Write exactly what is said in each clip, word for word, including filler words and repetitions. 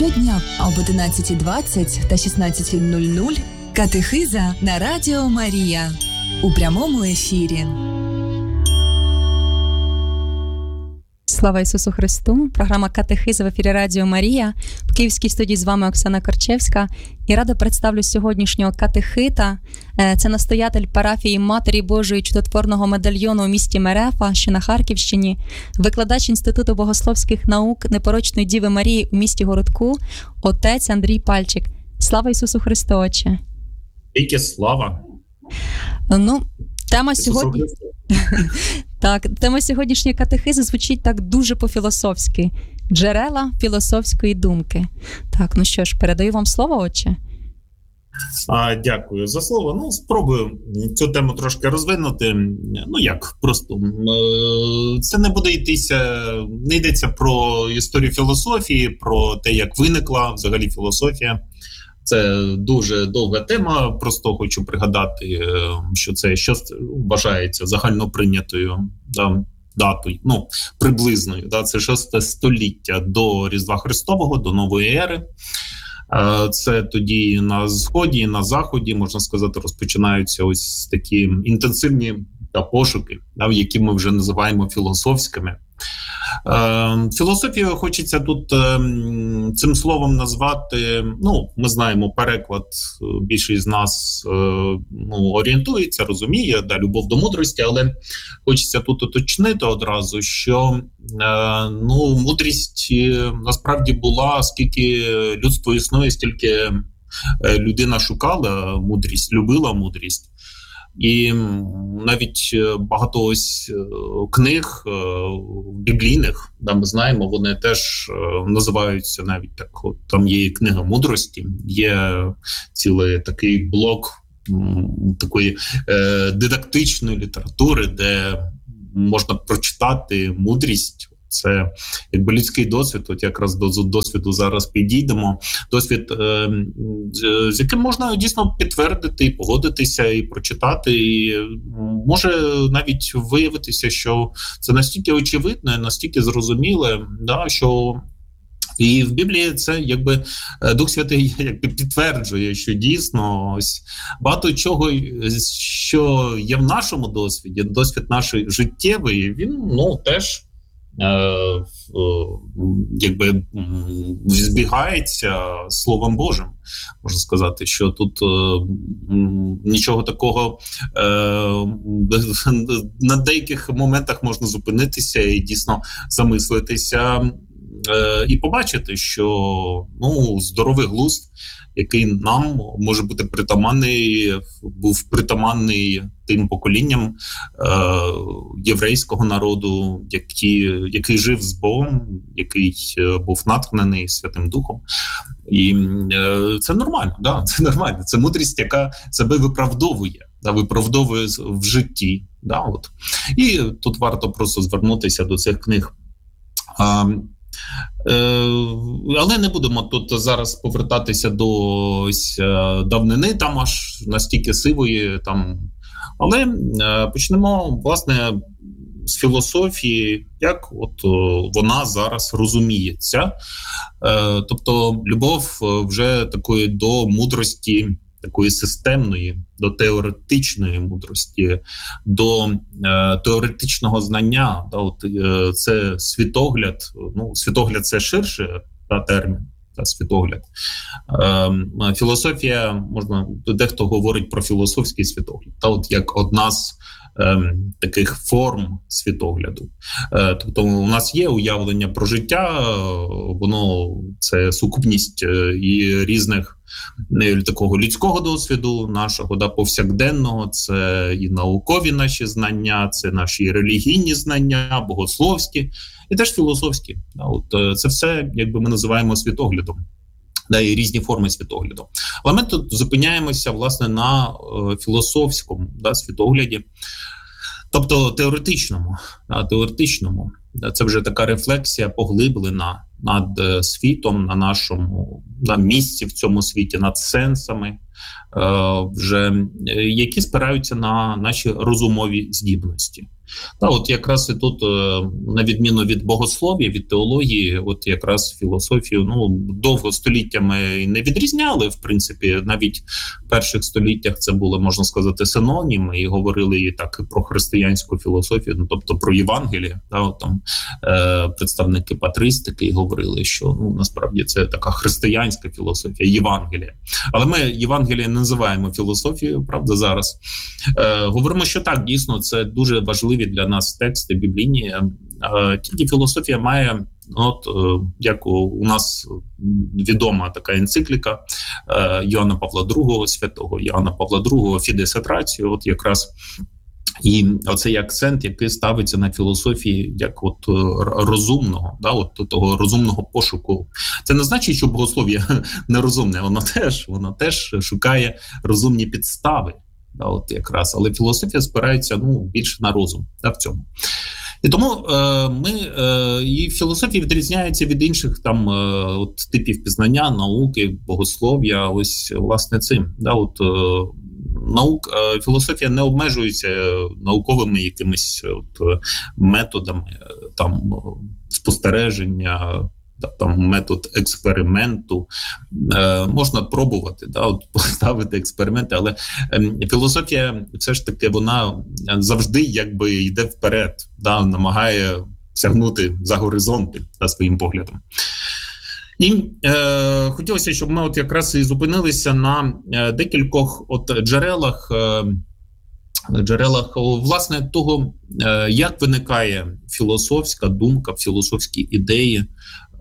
Щодня об одинадцятій двадцять та шістнадцятій нуль нуль катехиза на Радіо Марія у прямому ефірі. Слава Ісусу Христу! Програма «Катехиза» в ефірі Радіо Марія. В Київській студії з вами Оксана Корчевська. І рада представлю сьогоднішнього катехита. Це настоятель парафії Матері Божої Чудотворного медальйону у місті Мерефа, що на Харківщині, викладач Інституту богословських наук Непорочної Діви Марії у місті Городку, отець Андрій Пальчик. Слава Ісусу Христу, Отче! Віки слава! Ну, тема сьогодні... Так, тема сьогоднішньої катехизи звучить так дуже по-філософськи. Джерела філософської думки. Так, ну що ж, передаю вам слово, Отче. А, дякую за слово. Ну, спробую цю тему трошки розвинути. Ну, як, просто це не буде йтися, не йдеться про історію філософії, про те, як виникла взагалі філософія. Це дуже довга тема, просто хочу пригадати, що це що вважається загальноприйнятою да, датою, ну, приблизною. Да, це шосте століття до Різдва Христового, до Нової ери. Це тоді на Сході, на Заході, можна сказати, розпочинаються ось такі інтенсивні да, пошуки, да, які ми вже називаємо філософськими. Філософію хочеться тут цим словом назвати, ну, ми знаємо переклад, більшість з нас ну, орієнтується, розуміє, да, любов до мудрості, але хочеться тут уточнити одразу, що ну, мудрість насправді була, скільки людство існує, стільки людина шукала мудрість, любила мудрість. І навіть багато ось книг біблійних, да, ми знаємо, вони теж називаються навіть так, от, там є книга мудрості, є цілий такий блок такої е, дидактичної літератури, де можна прочитати мудрість. Це якби людський досвід, от якраз до досвіду зараз підійдемо. Досвід, е, з яким можна дійсно підтвердити, і погодитися, і прочитати. І може навіть виявитися, що це настільки очевидне, настільки зрозуміле, да, що і в Біблії це якби Дух Святий якби підтверджує, що дійсно ось багато чого, що є в нашому досвіді, досвід наш життєвий, він ну теж Е, е, якби збігається з Словом Божим. Можна сказати, що тут е, нічого такого, е, на деяких моментах можна зупинитися і дійсно замислитися е, і побачити, що ну, здоровий глузд, який нам може бути притаманний, був притаманний тим поколінням е, єврейського народу, які, який жив з Богом, який е, був натхнений Святим Духом. І е, це нормально, да, це нормально. Це мудрість, яка себе виправдовує, да, виправдовує в житті. Да, от. І тут варто просто звернутися до цих книг. А, але не будемо тут зараз повертатися до ось давнини, там аж настільки сивої. Там. Але почнемо, власне, з філософії, як от вона зараз розуміється. Тобто любов вже такої до мудрості, такої системної, до теоретичної мудрості, до е, теоретичного знання. Да, от, е, це світогляд, ну, світогляд – це ширше та, термін, та, світогляд. Е, філософія, можна, дехто говорить про філософський світогляд, та, от, як одна з е, таких форм світогляду. Е, тобто у нас є уявлення про життя, воно це сукупність е, і різних такого людського досвіду нашого, да, повсякденного, це і наукові наші знання, це наші релігійні знання, богословські, і теж філософські. Да, от, це все, якби ми називаємо світоглядом, да, і різні форми світогляду. Але ми тут зупиняємося, власне, на е, філософському, да, світогляді, тобто теоретичному, да, теоретичному. Да, це вже така рефлексія поглиблена над світом, на нашому на місці в цьому світі, над сенсами, е, вже, які спираються на наші розумові здібності. Та от якраз і тут, на відміну від богослов'я, від теології, от якраз філософію, ну, довго століттями не відрізняли, в принципі, навіть в перших століттях це було, можна сказати, синоніми, і говорили і так і про християнську філософію, ну, тобто про Євангеліє, та, от там е, представники патристики говорили, що, ну, насправді це така християнська філософія, Євангелія. Але ми Євангеліє не називаємо філософією, правда, зараз. Е, говоримо, що так, дійсно, це дуже важливі для нас тексти біблійні. Е, тільки філософія має, от, е, як у, у нас відома така енцикліка е, Йоанна Павла другого, святого Йоанна Павла другого, Fides et Ratio, от якраз. І оцей акцент, який ставиться на філософії як от розумного, да, от того розумного пошуку. Це не значить, що богослов'я нерозумне, воно теж, воно теж шукає розумні підстави, да, от якраз. Але філософія спирається, ну, більше на розум, да, в цьому. І тому е, ми е, і філософія відрізняється від інших там е, от типів пізнання, науки, богослов'я, ось власне цим, да, от. Е, Наук, філософія не обмежується науковими якимись от методами, там спостереження, там метод експерименту. Е, можна пробувати, да, от поставити експерименти, але е, філософія все ж таки вона завжди якби йде вперед, да, намагає сягнути за горизонти за своїм поглядом. І е, хотілося, щоб ми от якраз і зупинилися на е, декількох от джерелах, е, джерелах власне того, е, як виникає філософська думка, філософські ідеї, е,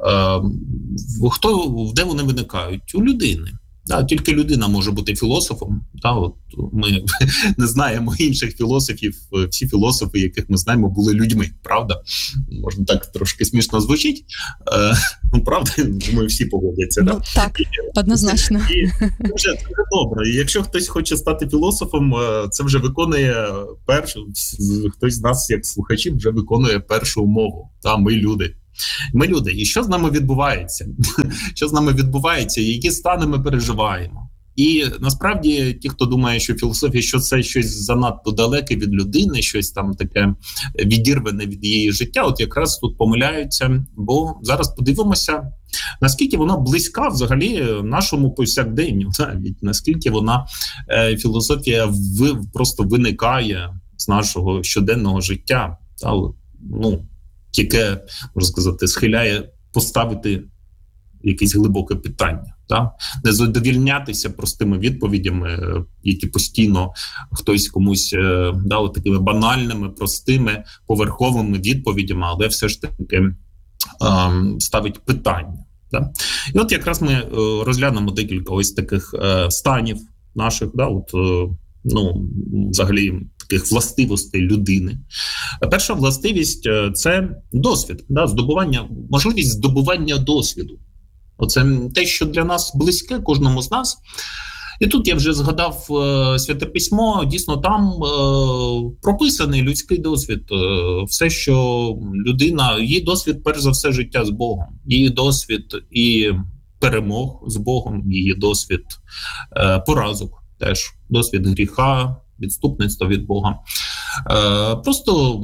хто, де вони виникають? У людини. Да, тільки людина може бути філософом. Да, от ми не знаємо інших філософів. Всі філософи, яких ми знаємо, були людьми. Правда? Можна так трошки смішно звучить. Е, ну, правда, думаю, всі погодяться. Ну, да? так, однозначно. І це вже, це вже добре. І якщо хтось хоче стати філософом, це вже виконує першу, хтось з нас, як слухачів, вже виконує першу умову. Та, ми люди. Ми люди. І що з нами відбувається? Що з нами відбувається? Які стани ми переживаємо? І насправді ті, хто думає, що філософія, що це щось занадто далеке від людини, щось там таке відірване від її життя, от якраз тут помиляються, бо зараз подивимося, наскільки вона близька взагалі нашому повсякденню, навіть наскільки вона, філософія ви, просто виникає з нашого щоденного життя, та, ну, яке, можна сказати, схиляє поставити якесь глибоке питання. Так? Не задовільнятися простими відповідями, які постійно хтось комусь, да, от такими банальними, простими, поверховими відповідями, але все ж таки е, ставить питання. Так? І от якраз ми розглянемо декілька ось таких е, станів наших, да, от, е, ну, взагалі, таких властивостей людини. Перша властивість – це досвід, да, здобування, можливість здобування досвіду. Оце те, що для нас близьке, кожному з нас. І тут я вже згадав е, Святе Письмо, дійсно там е, прописаний людський досвід. Е, все, що людина, її досвід, перш за все, життя з Богом. Її досвід і перемог з Богом, її досвід е, поразок теж, досвід гріха, відступництва від Бога. Е, просто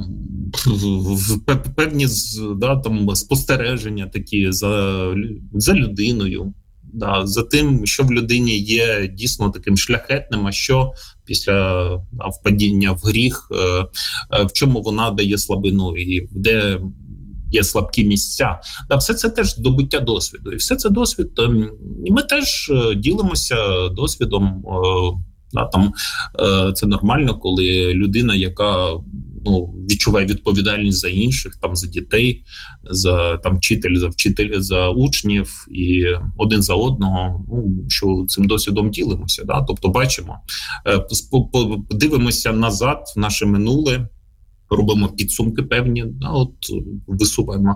певні, да, там, спостереження такі за, за людиною, да, за тим, що в людині є дійсно таким шляхетним, а що після да, впадіння в гріх, е, е, в чому вона дає слабину і де є слабкі місця. Да, все це теж здобуття досвіду. І все це досвід. Е, і ми теж ділимося досвідом. Е, Да, там е, це нормально, коли людина, яка ну, відчуває відповідальність за інших, там за дітей, за там вчитель, за вчитель, за учнів і один за одного, ну що цим досвідом ділимося. Да? Тобто бачимо, е, подивимося назад в наше минуле, робимо підсумки певні, да, от висуваємо.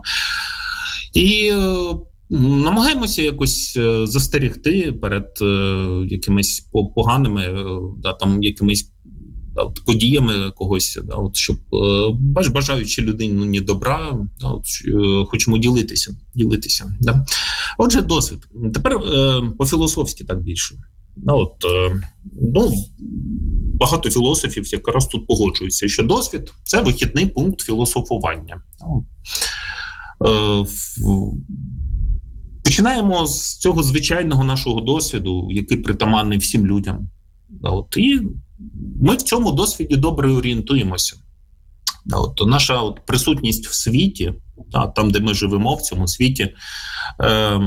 І е, намагаємося якось застерегти перед е, якимись поганими, е, да, там якимись да, подіями когось, да, от, щоб е, бажаючи людині добра, да, от, е, хочемо ділитися. ділитися да. Отже, досвід. Тепер е, по-філософськи так більше. Да, от, е, ну, багато філософів якраз тут погоджуються, що досвід – це вихідний пункт філософування. Починаємо з цього звичайного нашого досвіду, який притаманний всім людям. От, і ми в цьому досвіді добре орієнтуємося. От, наша от, присутність в світі, там, де ми живемо в цьому світі, е,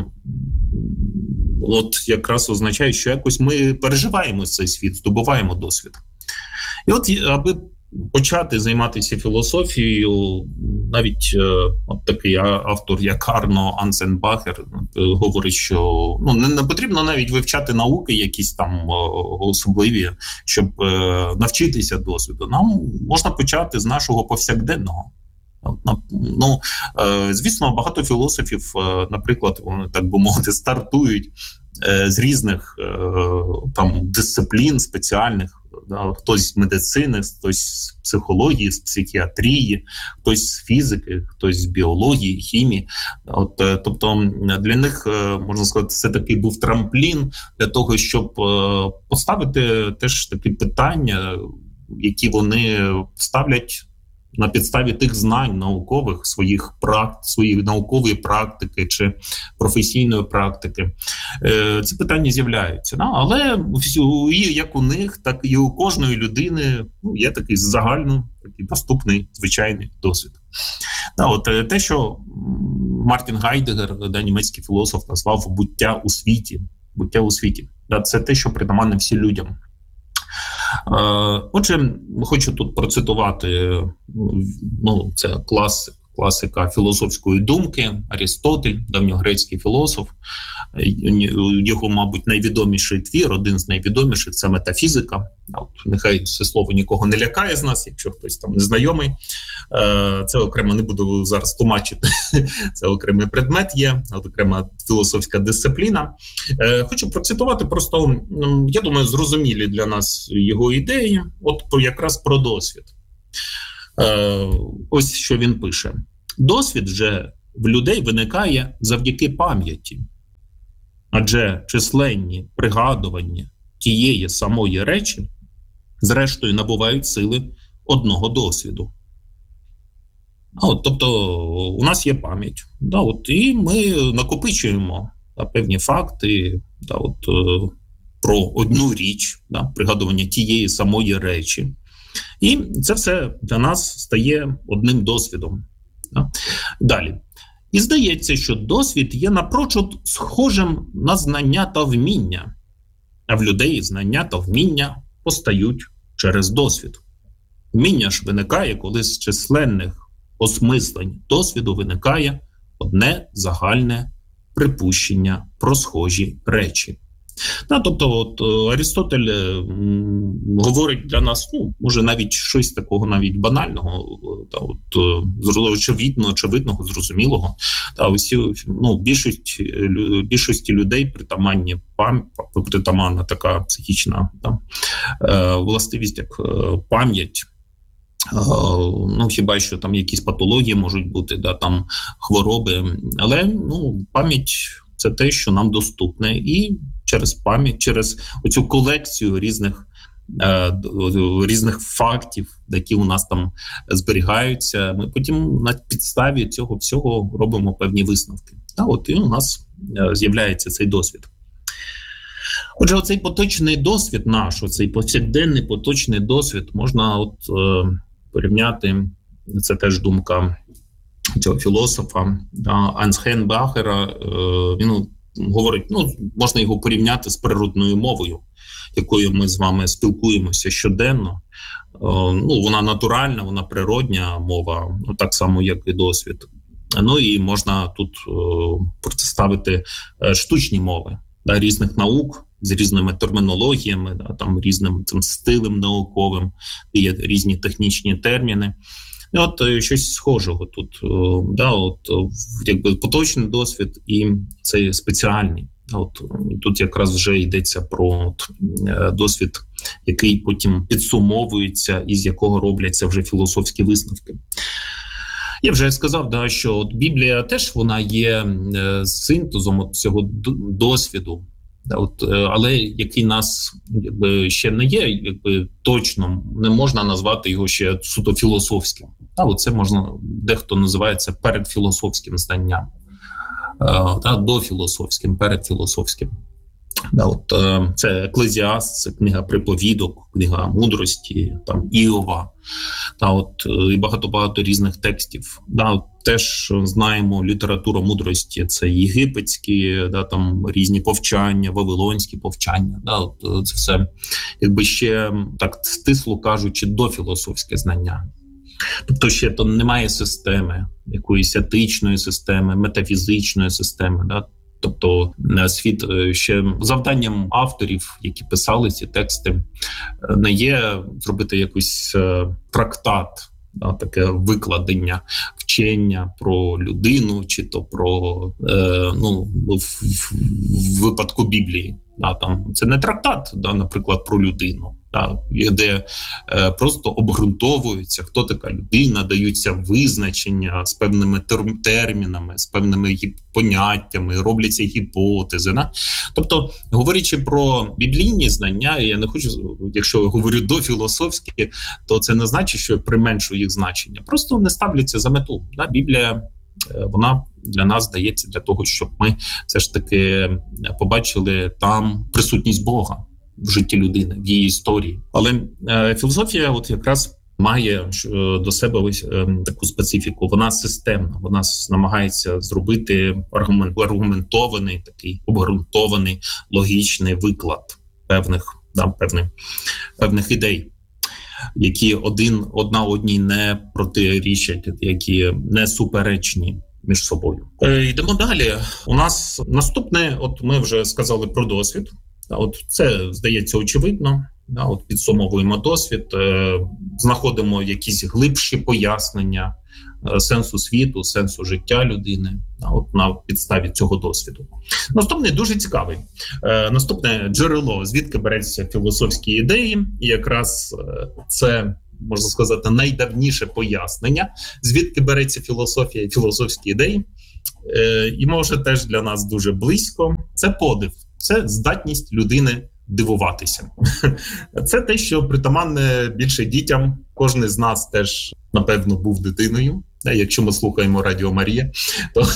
от якраз означає, що якось ми переживаємо цей світ, здобуваємо досвід. І от, аби почати займатися філософією, навіть е, от такий автор, як Арно Ансенбахер, е, говорить, що ну, не, не потрібно навіть вивчати науки якісь там е, особливі, щоб е, навчитися досвіду. Нам можна почати з нашого повсякденного. Ну, е, звісно, багато філософів, е, наприклад, вони, так би мовити, стартують е, з різних е, там дисциплін спеціальних. Да, хтось з медицини, хтось з психології, з психіатрії, хтось з фізики, хтось з біології, хімії. От, тобто для них, можна сказати, це такий був трамплін для того, щоб поставити теж такі питання, які вони ставлять на підставі тих знань наукових, своїх практ, своєї наукової практики чи професійної практики. Ці питання з'являються. Але як у них, так і у кожної людини ну, є такий загальний, такий доступний, звичайний досвід. От, те, що Мартін Гайдегер, да, німецький філософ, назвав буття у світі. Буття у світі. Да, це те, що притаманне всім людям. Отже, хочу тут процитувати, ну, це класик, класика філософської думки, Арістотель, давньогрецький філософ. Його, мабуть, найвідоміший твір, один з найвідоміших – це «Метафізика». От, нехай це слово нікого не лякає з нас, якщо хтось там незнайомий. Це окремо, не буду зараз тлумачити, це окремий предмет є, окрема філософська дисципліна. Хочу процитувати просто, я думаю, зрозумілі для нас його ідеї, от якраз про досвід. Ось що він пише. Досвід же в людей виникає завдяки пам'яті. Адже численні пригадування тієї самої речі зрештою набувають сили одного досвіду. А от, тобто у нас є пам'ять, да, от, і ми накопичуємо да, певні факти да, от, про одну річ, да, пригадування тієї самої речі. І це все для нас стає одним досвідом. Да. Далі. І здається, що досвід є напрочуд схожим на знання та вміння, а в людей знання та вміння постають через досвід. Вміння ж виникає, коли з численних осмислень досвіду виникає одне загальне припущення про схожі речі. Да, тобто от, Арістотель м, говорить для нас, ну, може навіть щось такого навіть банального, та, от, очевидно, очевидного, зрозумілого. Та, усі, ну, більшість, більшості людей притаманні, пам, притаманна така психічна та, е, властивість, як е, пам'ять. Ну, хіба що там якісь патології можуть бути, да, там хвороби, але ну, пам'ять – це те, що нам доступне, і через пам'ять, через оцю колекцію різних, е, різних фактів, які у нас там зберігаються, ми потім на підставі цього всього робимо певні висновки. Та, от, і у нас з'являється цей досвід. Отже, оцей поточний досвід наш, оцей повсякденний поточний досвід можна от, е, порівняти, це теж думка цього філософа, да, Ансенбахера, е, він говорить, ну, можна його порівняти з природною мовою, якою ми з вами спілкуємося щоденно. Е, ну, вона натуральна, вона природня мова, ну, так само, як і досвід. Ну, і можна тут е, протиставити е, штучні мови, да, різних наук, з різними термінологіями, да, там, різним там, стилем науковим, є різні технічні терміни. І от щось схожого тут. Да, от, якби поточний досвід і цей спеціальний. От, тут якраз вже йдеться про от, досвід, який потім підсумовується і з якого робляться вже філософські висновки. Я вже сказав, да, що от Біблія теж вона є синтезом от цього досвіду. От, але який нас якби ще не є, якби точно не можна назвати його ще суто філософським. А це можна, дехто називає це передфілософським знанням, та дофілософським, передфілософським. От, це Еклезіаст, це книга приповідок, книга мудрості, там Іова, та от і багато-багато різних текстів. Да, от, теж знаємо літературу мудрості, це єгипетські, да, там різні повчання, вавилонські повчання. Да, от, це все, якби ще так стисло кажучи, дофілософське знання. Тобто ще то немає системи, якоїсь етичної системи, метафізичної системи, да. Тобто світ ще завданням авторів, які писали ці тексти, не є зробити якийсь трактат, да, таке викладення, вчення про людину, чи то про, е, ну, в, в випадку Біблії. Да, там, це не трактат, да, наприклад, про людину, да, де е, просто обґрунтовується, хто така людина, даються визначення з певними тер- термінами, з певними гі- поняттями, робляться гіпотези. Да? Тобто, говорячи про біблійні знання, я не хочу, якщо я говорю дофілософські, то це не значить, що я применшую їх значення. Просто не ставляться за мету. Да? Біблія, вона для нас дається для того, щоб ми все ж таки побачили там присутність Бога в житті людини, в її історії. Але е, філософія от якраз має е, до себе ось е, таку специфіку. Вона системна, вона намагається зробити аргумент, аргументований, такий обґрунтований, логічний виклад певних, да, певних, певних ідей, які один одна одній не протирічать, які не суперечні між собою. Е, йдемо далі. У нас наступне, от ми вже сказали про досвід. От це, здається, очевидно. От підсумовуємо досвід, е, знаходимо якісь глибші пояснення е, сенсу світу, сенсу життя людини, от на підставі цього досвіду. Наступний дуже цікавий. Е, наступне джерело, звідки беруться філософські ідеї, і якраз е, це, можна сказати, найдавніше пояснення, звідки береться філософія і філософські ідеї, е, і може теж для нас дуже близько. Це подив, це здатність людини дивуватися. Це те, що притаманне більше дітям. Кожен з нас теж, напевно, був дитиною. Якщо ми слухаємо Радіо Марія, то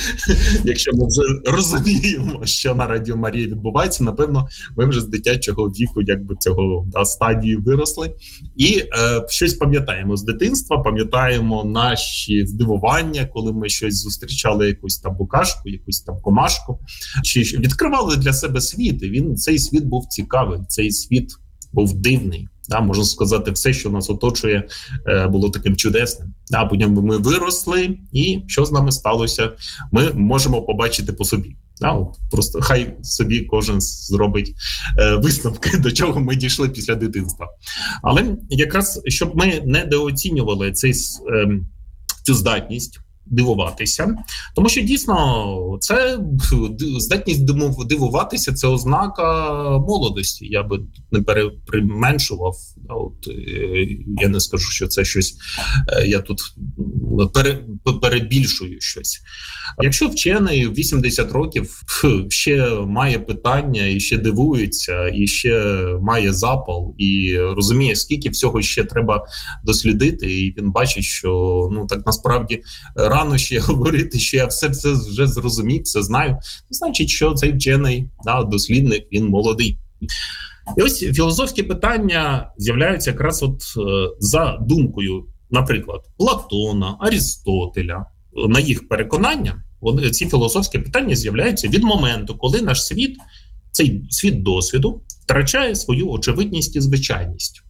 якщо ми вже розуміємо, що на Радіо Марія відбувається, напевно, ми вже з дитячого віку, якби цього да, стадії виросли. І е, щось пам'ятаємо з дитинства, пам'ятаємо наші здивування, коли ми щось зустрічали, якусь там букашку, якусь там комашку, чи відкривали для себе світ. І він, цей світ був цікавий, цей світ був дивний. Да, можна сказати, все, що нас оточує, було таким чудесним. Да, потім ми виросли, і що з нами сталося, ми можемо побачити по собі. Да, от просто хай собі кожен зробить е, висновки, до чого ми дійшли після дитинства. Але якраз, щоб ми не недооцінювали цей, е, цю здатність дивуватися, тому що дійсно це здатність дивуватися, це ознака молодості. Я би не переменшував. От, я не скажу, що це щось, я тут пере, перебільшую щось. Якщо вчений в вісімдесят років ще має питання, і ще дивується, і ще має запал, і розуміє, скільки всього ще треба дослідити, і він бачить, що ну так насправді рано ще говорити, що я все це вже зрозумів, все знаю, значить, що цей вчений, да, дослідник, він молодий. І ось філософські питання з'являються якраз от е, за думкою, наприклад, Платона, Арістотеля. На їх переконання, вони, ці філософські питання з'являються від моменту, коли наш світ, цей світ досвіду, втрачає свою очевидність і звичайність.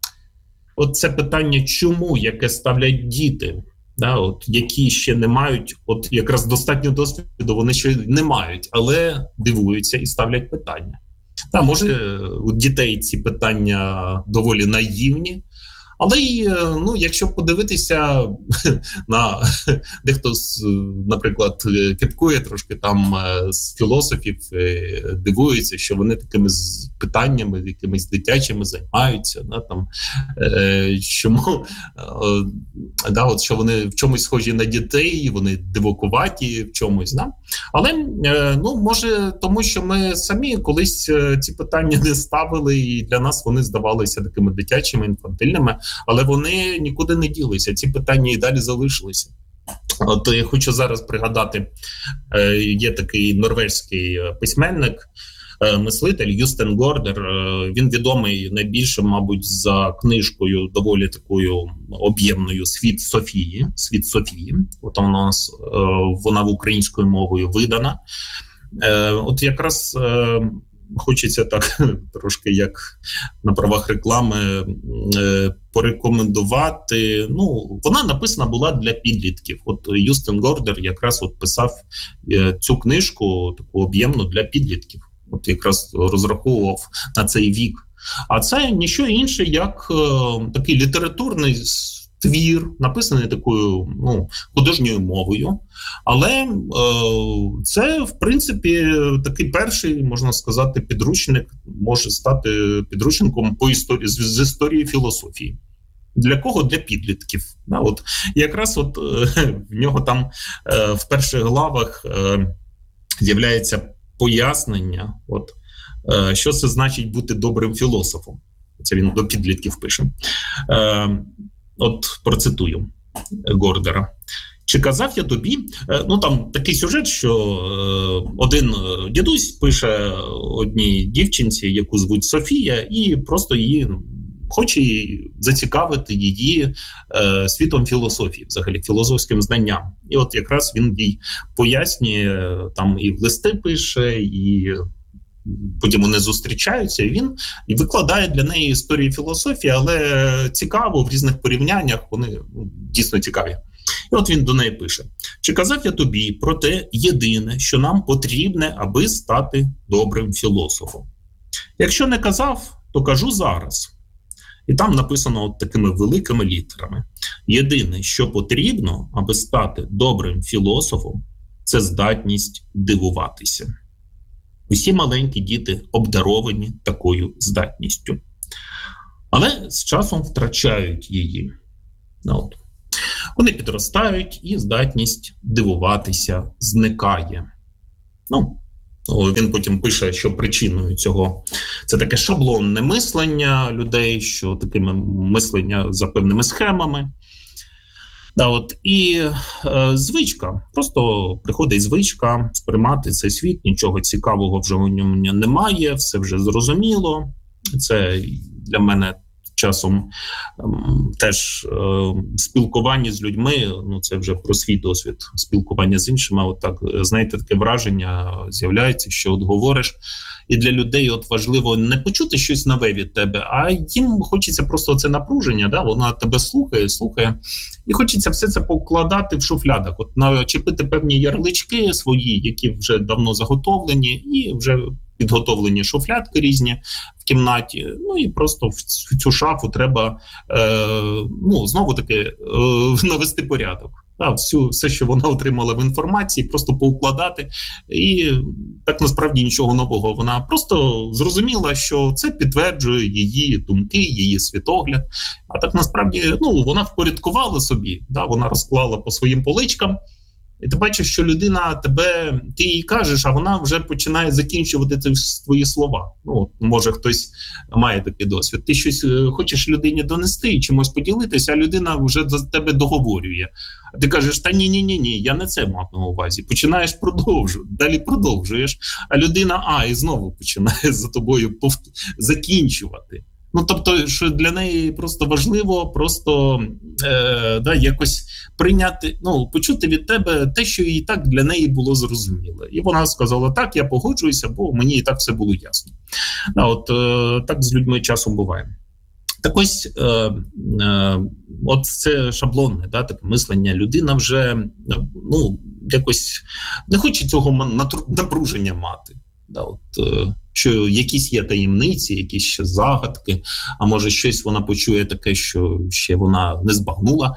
От це питання чому, яке ставлять діти, да, от, які ще не мають, от якраз достатньо досвіду, вони ще не мають, але дивуються і ставлять питання. Та, може, у дітей ці питання доволі наївні, але й, ну, якщо подивитися на дехто, наприклад, кепкує трошки там з філософів, дивується, що вони такими питаннями, якимись дитячими займаються, да, там, е, чому, е, да, от, що вони в чомусь схожі на дітей, вони дивакуваті в чомусь. Да? Але, е, ну, може, тому що ми самі колись ці питання не ставили, і для нас вони здавалися такими дитячими, інфантильними, але вони нікуди не ділися, ці питання і далі залишилися. От я хочу зараз пригадати, є такий норвезький письменник, мислитель Юстен Гордер. Він відомий найбільше, мабуть, за книжкою доволі такою об'ємною «Світ Софії». «Світ Софії». От у нас вона в українською мовою видана. От якраз хочеться так трошки як на правах реклами порекомендувати. Ну, вона написана була для підлітків. От Юстен Гордер якраз от писав цю книжку таку об'ємну для підлітків. От якраз розраховував на цей вік. А це ніщо інше, як е, такий літературний твір, написаний такою, ну, художньою мовою. Але е, це, в принципі, такий перший, можна сказати, підручник, може стати підручником по історії, з, з історії філософії. Для кого? Для підлітків. Да, от, якраз от, е, в нього там е, в перших главах е, з'являється пояснення, от, е, що це значить бути добрим філософом. Це він до підлітків пише. Е, от процитую Гордера. Чи казав я тобі, е, ну там такий сюжет, що е, один дідусь пише одній дівчинці, яку звуть Софія, і просто її хоче зацікавити її е, світом філософії, взагалі філософським знанням. І от якраз він їй пояснює, там і в листи пише, і потім вони зустрічаються, і він і викладає для неї історію філософії, але цікаво, в різних порівняннях вони ну, дійсно цікаві. І от він до неї пише. Чи казав я тобі про те єдине, що нам потрібне, аби стати добрим філософом? Якщо не казав, то кажу зараз. І там написано от такими великими літерами. Єдине, що потрібно, аби стати добрим філософом, це здатність дивуватися. Усі маленькі діти обдаровані такою здатністю. Але з часом втрачають її. От. Вони підростають, і здатність дивуватися зникає. Ну, він потім пише, що причиною цього це таке шаблонне мислення людей, що такими мислення за певними схемами. Да, от, і е, звичка, просто приходить звичка сприймати цей світ, нічого цікавого вже у ньому немає, все вже зрозуміло. Це для мене часом ем, теж е, спілкування з людьми, ну це вже про свій досвід, спілкування з іншими, от так, знаєте, таке враження з'являється, що от говориш, і для людей от важливо не почути щось нове від тебе, а їм хочеться просто це напруження, да? Вона тебе слухає, слухає, і хочеться все це покладати в шуфлядах, от начепити певні ярлички свої, які вже давно заготовлені, і вже підготовлені шуфлядки різні в кімнаті, ну і просто в цю шафу треба, е, ну, знову-таки, е, навести порядок. Да, всю, все, що вона отримала в інформації, просто поукладати, і так насправді нічого нового. Вона просто зрозуміла, що це підтверджує її думки, її світогляд, а так насправді, ну, вона впорядкувала собі, да, вона розклала по своїм поличкам, і ти бачиш, що людина тебе, ти їй кажеш, а вона вже починає закінчувати твої слова. Ну, може, хтось має такий досвід. Ти щось хочеш людині донести і чимось поділитися, а людина вже за тебе договорює. А ти кажеш, та ні-ні-ні, я не це мав на увазі. Починаєш продовжувати, далі продовжуєш, а людина, а, і знову починає за тобою повт... закінчувати. Ну, тобто, що для неї просто важливо просто е, да, якось прийняти, ну, почути від тебе те, що і так для неї було зрозуміло. І вона сказала, так, я погоджуюся, бо мені і так все було ясно. Да, от е, так з людьми часом буває. Так ось, е, е, от це шаблонне, да, таке мислення. Людина вже, ну, якось не хоче цього напруження мати. Да, от, е, що якісь є таємниці, якісь ще загадки, а може щось вона почує таке, що ще вона не збагнула.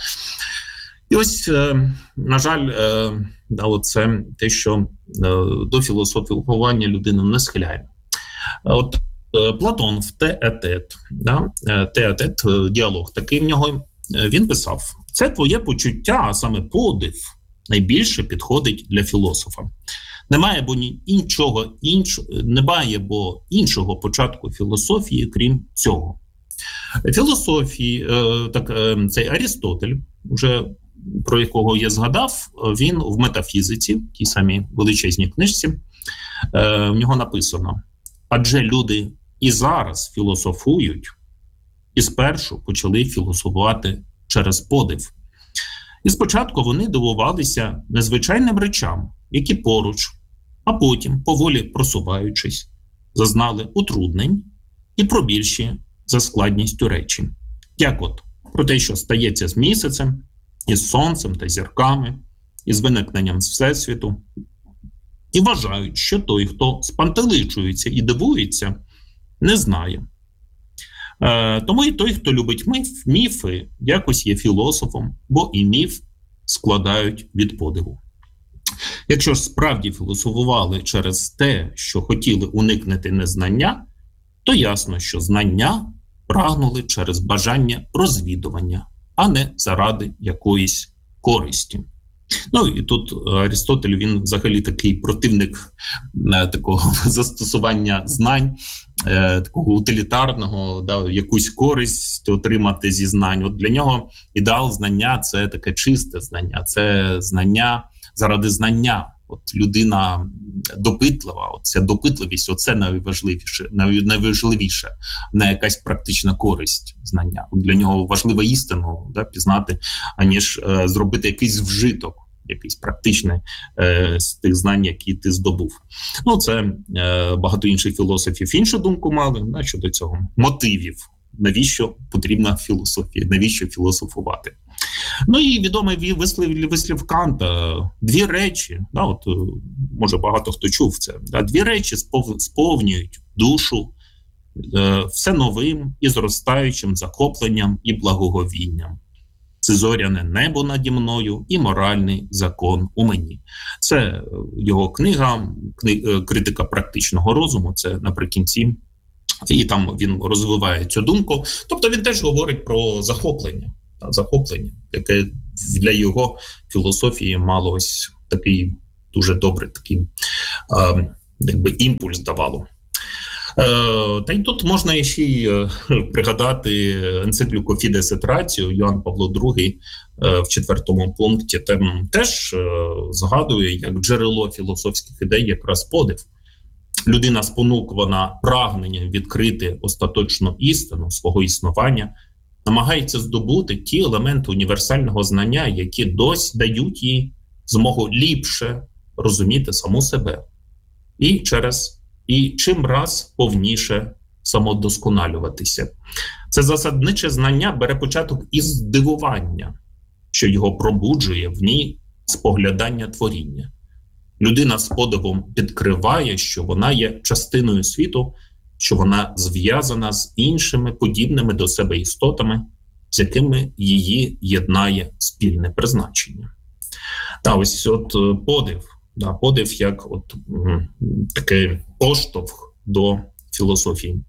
І ось, е, на жаль, е, да, це те, що е, до філософування людину не схиляє. От Платон в Теетет, да? Теетет, діалог такий в нього, він писав: це твоє почуття, а саме подив, найбільше підходить для філософа. Немає бо іншого, інш... немає бо іншого початку філософії, крім цього. Філософії, так, цей Арістотель, вже про якого я згадав, він в метафізиці, тій самій величезній книжці, в нього написано: адже люди і зараз філософують, і спершу почали філософувати через подив. І спочатку вони дивувалися незвичайним речам, які поруч, а потім, поволі просуваючись, зазнали утруднень і про більші за складністю речі. Як от про те, що стається з місяцем, із сонцем та зірками, із виникненням Всесвіту. І вважають, що той, хто спантеличується і дивується, не знає. Е, тому і той, хто любить міф, міфи, якось є філософом, бо і міф складають від подиву. Якщо ж справді філософували через те, що хотіли уникнути незнання, то ясно, що знання прагнули через бажання розвідування, а не заради якоїсь користі. Ну і тут Арістотель, він взагалі такий противник е, такого застосування знань, е, такого утилітарного, да, якусь користь отримати зі знань. От для нього ідеал знання – це таке чисте знання, це знання заради знання. От людина допитлива, от ця допитливість, оце найважливіше, найважливіше, не якась практична користь знання. От для нього важливо істину, да, пізнати, аніж е, зробити якийсь вжиток, якийсь практичний е, з тих знань, які ти здобув. Ну, це е, багато інших філософів іншу думку мали, да, щодо цього мотивів. Навіщо потрібна філософія, навіщо філософувати. Ну і відомий вислів, вислів Канта: дві речі, да, от, може багато хто чув це, да, дві речі спов, сповнюють душу е, все новим і зростаючим захопленням і благоговінням. Це зоряне небо наді мною і моральний закон у мені. Це його книга, книга «Критика практичного розуму», це наприкінці. І там він розвиває цю думку. Тобто він теж говорить про захоплення, захоплення, яке для його філософії мало ось такий дуже добрий такий, е, якби імпульс давало. Е, та й тут можна ще й е, пригадати енцикліку «Фідес ет Раціо», Йоанн Павло другий е, в четвертому пункті там теж е, згадує, як джерело філософських ідей якраз подив. Людина спонукувана прагненням відкрити остаточну істину свого існування, намагається здобути ті елементи універсального знання, які досі дають їй змогу ліпше розуміти саму себе. І через і чим раз повніше самодосконалюватися. Це засадниче знання бере початок із здивування, що його пробуджує в ній споглядання творіння. Людина з подивом підкриває, що вона є частиною світу, що вона зв'язана з іншими подібними до себе істотами, з якими її єднає спільне призначення. Та ось от подив, да, подив як от м, такий поштовх до філософії.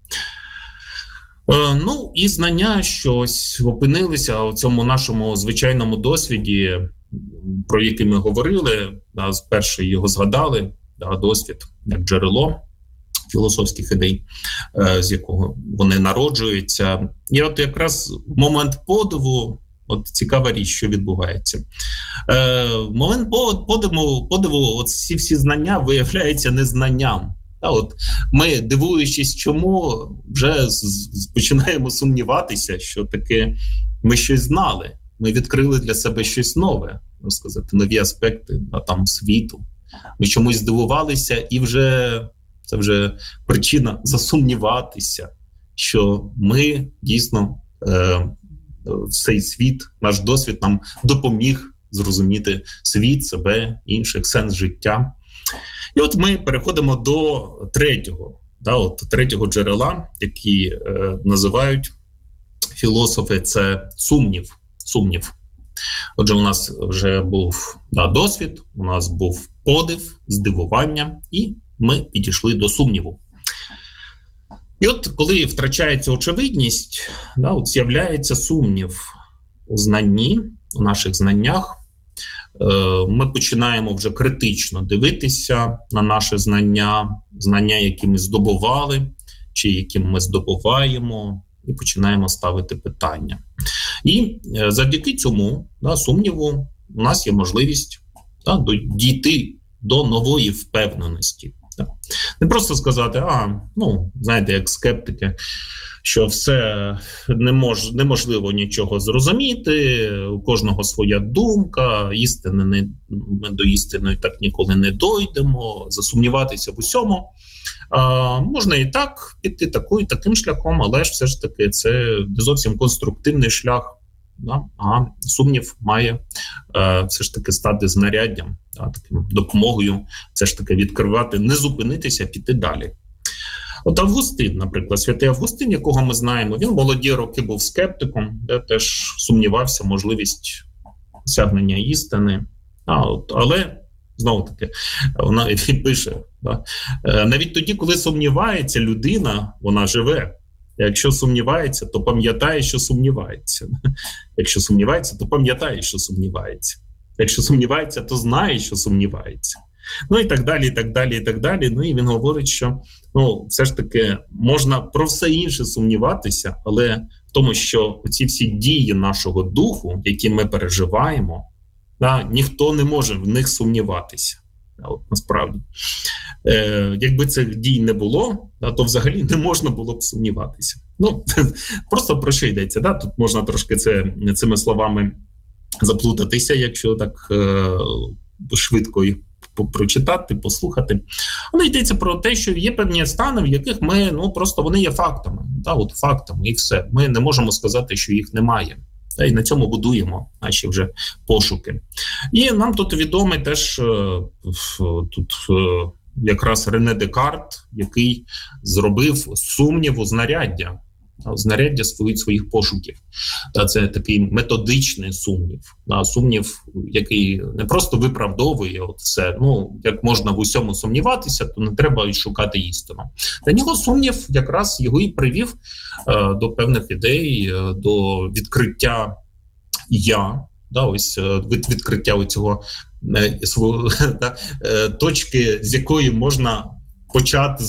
Е, ну і знання, що ось опинилися у цьому нашому звичайному досвіді, про який ми говорили, да, перше його згадали, да, досвід як джерело філософських ідей, е, з якого вони народжуються. І от якраз в момент подиву, от цікава річ, що відбувається. Е, в момент подиву, подиву от ці всі знання виявляються незнанням. А от ми, дивуючись чому, вже починаємо сумніватися, що таки ми щось знали. Ми відкрили для себе щось нове, можна сказати, нові аспекти а, там, світу. Ми чомусь здивувалися, і вже це вже причина засумніватися, що ми дійсно е, цей світ, наш досвід нам допоміг зрозуміти світ, себе, інших, сенс життя. І от ми переходимо до третього, да, от третього джерела, які е, називають філософи, це сумнів. Сумнів. Отже, у нас вже був да, досвід, у нас був подив, здивування, і ми підійшли до сумніву. І от коли втрачається очевидність, да, от з'являється сумнів у знанні, у наших знаннях, ми починаємо вже критично дивитися на наші знання, знання, які ми здобували, чи які ми здобуваємо, і починаємо ставити питання. І завдяки цьому, да, сумніву, у нас є можливість, да, дійти до нової впевненості. Да. Не просто сказати, а, ну, знаєте, як скептики, що все не мож, неможливо нічого зрозуміти, у кожного своя думка, істини не, ми до істини так ніколи не дойдемо, засумніватися в усьому. А, можна і так піти таку, і таким шляхом, але ж все ж таки це не зовсім конструктивний шлях. Да? А сумнів має е, все ж таки стати знаряддям, да? Таким допомогою все ж таки відкривати, не зупинитися, піти далі. От Августин, наприклад, святий Августин, якого ми знаємо, він молоді роки був скептиком, де теж сумнівався можливість осягнення істини. А, от, але, знову-таки, вона, він пише, да, навіть тоді, коли сумнівається людина, вона живе. Якщо сумнівається, то пам'ятає, що сумнівається. Якщо сумнівається, то пам'ятає, що сумнівається. Якщо сумнівається, то знає, що сумнівається. Ну і так далі, і так далі, і так далі. Ну і він говорить, що ну, все ж таки можна про все інше сумніватися, але в тому, що ці всі дії нашого духу, які ми переживаємо, да, ніхто не може в них сумніватися. От, насправді. Е, якби цих дій не було, да, то взагалі не можна було б сумніватися. Ну, просто про що йдеться. Да? Тут можна трошки це, цими словами заплутатися, якщо так е, швидко їх прочитати, послухати. Але йдеться про те, що є певні стани, в яких ми, ну, просто вони є фактами. Да? От фактами, і все. Ми не можемо сказати, що їх немає. І на цьому будуємо наші вже пошуки. І нам тут відомий теж тут якраз Рене Декарт, який зробив сумніву знаряддя, знаряддя своїх, своїх пошуків. Це такий методичний сумнів. Сумнів, який не просто виправдовує от все. Ну, як можна в усьому сумніватися, то не треба й шукати істину. Для нього сумнів якраз його і привів е, до певних ідей, е, до відкриття «я», да, ось від, відкриття цього е, свого, да, е, точки, з якої можна почати